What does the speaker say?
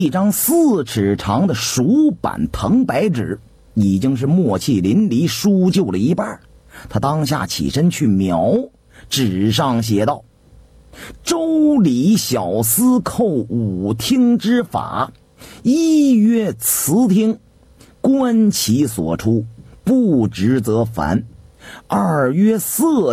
一张4尺长的蜀版藤白纸已经是墨气淋漓，书就了一半。他当下起身去描，纸上写道：周礼小司寇五听之法，一曰辞听，观其所出，不直则烦；二曰色